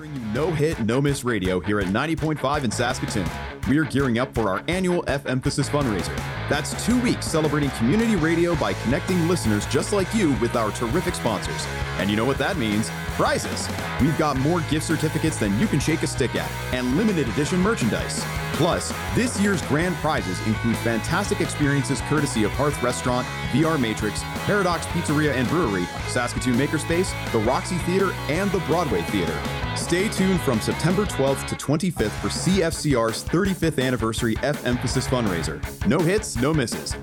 Bring you no hit, no miss radio here at 90.5 in Saskatoon. We are gearing up for our annual F-Emphasis fundraiser. That's 2 weeks celebrating community radio by connecting listeners just like you with our terrific sponsors. And you know what that means? Prizes. We've got more gift certificates than you can shake a stick at, and limited edition merchandise. Plus, this year's grand prizes include fantastic experiences courtesy of Hearth Restaurant, VR Matrix, Paradox Pizzeria and Brewery, Saskatoon Makerspace, the Roxy Theatre, and the Broadway Theatre. Stay tuned from September 12th to 25th for CFCR's 35th anniversary F-Emphasis fundraiser. No hits, no misses.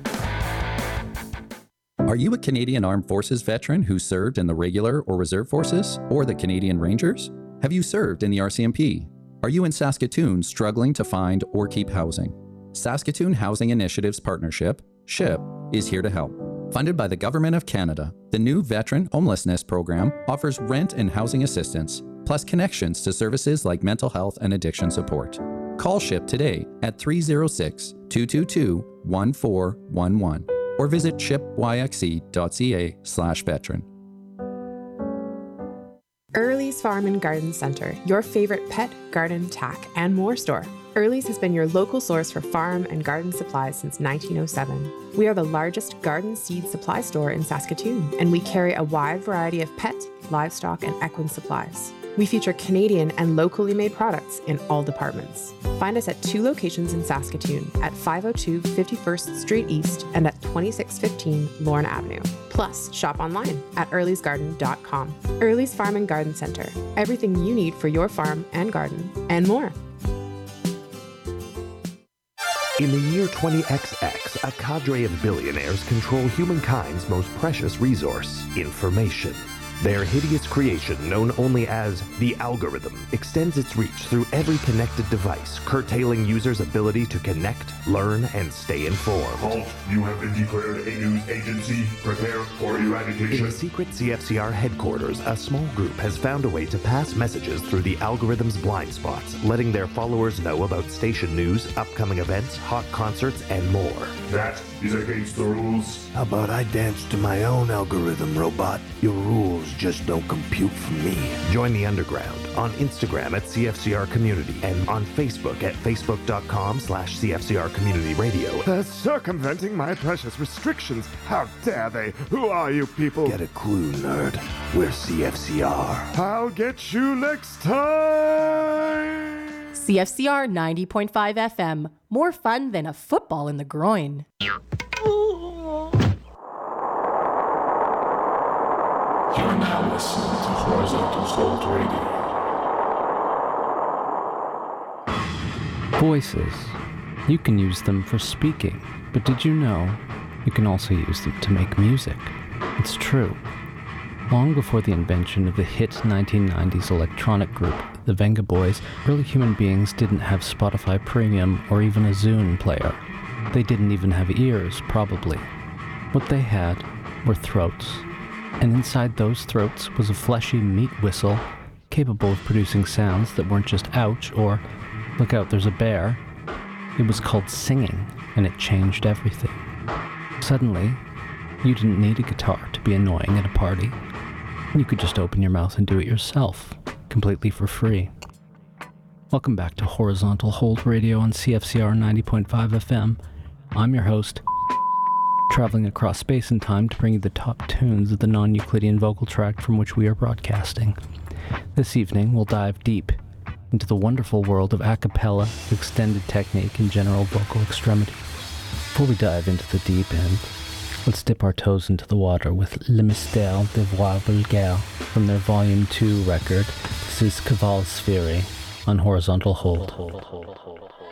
Are you a Canadian Armed Forces veteran who served in the regular or reserve forces or the Canadian Rangers? Have you served in the RCMP? Are you in Saskatoon struggling to find or keep housing? Saskatoon Housing Initiatives Partnership, SHIP, is here to help. Funded by the Government of Canada, the new Veteran Homelessness Program offers rent and housing assistance, plus connections to services like mental health and addiction support. Call SHIP today at 306-222-1411 or visit shipyxe.ca/veteran. Early's Farm and Garden Centre, your favorite pet, garden, tack, and more store. Early's has been your local source for farm and garden supplies since 1907. We are the largest garden seed supply store in Saskatoon, and we carry a wide variety of pet, livestock, and equine supplies. We feature Canadian and locally made products in all departments. Find us at 2 locations in Saskatoon at 502 51st Street East and at 2615 Lorne Avenue. Plus, shop online at earlysgarden.com. Early's Farm and Garden Centre. Everything you need for your farm and garden, and more. In the year 20XX, a cadre of billionaires control humankind's most precious resource, information. Their hideous creation, known only as the algorithm, extends its reach through every connected device, curtailing users' ability to connect, learn, and stay informed. Halt, you have been declared a news agency. Prepare for eradication. In the secret CFCR headquarters, a small group has found a way to pass messages through the algorithm's blind spots, letting their followers know about station news, upcoming events, hot concerts, and more. That is against the rules. How about I dance to my own algorithm, robot? Your rules just don't compute for me. Join the underground on Instagram at CFCR Community and on Facebook at facebook.com/CFCR Community Radio. They're circumventing my precious restrictions. How dare they? Who are you people? Get a clue, nerd. We're CFCR. I'll get you next time. CFCR 90.5 FM. More fun than a football in the groin. You're now listening to Horizontal Hold Radio. Voices. You can use them for speaking, but did you know you can also use them to make music? It's true. Long before the invention of the hit 1990s electronic group, the Venga Boys, early human beings didn't have Spotify Premium or even a Zune player. They didn't even have ears, probably. What they had were throats. And inside those throats was a fleshy meat whistle capable of producing sounds that weren't just ouch or look out, there's a bear. It was called singing, and it changed everything. Suddenly, you didn't need a guitar to be annoying at a party. You could just open your mouth and do it yourself, completely for free. Welcome back to Horizontal Hold Radio on CFCR 90.5 FM. I'm your host, traveling across space and time to bring you the top tunes of the non-Euclidean vocal tract from which we are broadcasting. This evening, we'll dive deep into the wonderful world of a cappella, extended technique, and general vocal extremity. Before we dive into the deep end, let's dip our toes into the water with Le Mystère des Voix Vulgaires from their Volume 2 record. This is Cavalspheri on Horizontal Hold.